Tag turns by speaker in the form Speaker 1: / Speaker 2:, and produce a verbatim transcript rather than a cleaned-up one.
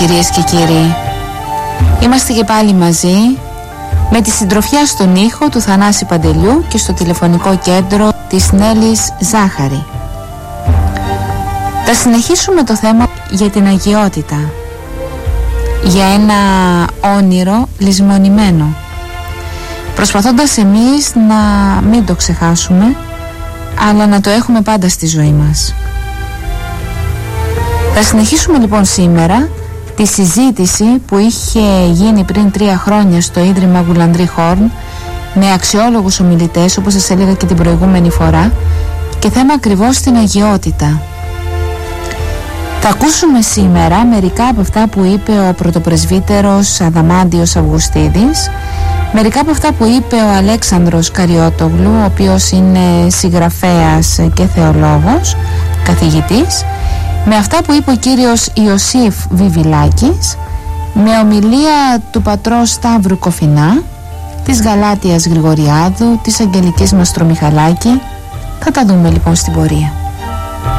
Speaker 1: κυρίες και κύριοι. Είμαστε και πάλι μαζί με τη συντροφιά στον ήχο του Θανάση Παντελιού και στο τηλεφωνικό κέντρο της Νέλης Ζάχαρη. Θα συνεχίσουμε το θέμα για την αγιότητα, για ένα όνειρο λησμονημένο, προσπαθώντας εμείς να μην το ξεχάσουμε, αλλά να το έχουμε πάντα στη ζωή μας. Θα συνεχίσουμε λοιπόν σήμερα τη συζήτηση που είχε γίνει πριν τρία χρόνια στο Ίδρυμα Γουλανδρή Χόρν με αξιόλογους ομιλητές, όπως σας έλεγα και την προηγούμενη φορά, και θέμα ακριβώς την αγιότητα. Θα ακούσουμε σήμερα μερικά από αυτά που είπε ο πρωτοπρεσβύτερος Αδαμάντιος Αυγουστίδης, μερικά από αυτά που είπε ο Αλέξανδρος Καριώτογλου, ο οποίος είναι συγγραφέας και θεολόγος, καθηγητής, με αυτά που είπε ο κύριος Ιωσήφ Βιβιλάκης, με ομιλία του πατρός Σταύρου Κοφινά, της Γαλάτιας Γρηγοριάδου, της Αγγελικής Μαστρομιχαλάκη. Θα τα δούμε λοιπόν στην πορεία.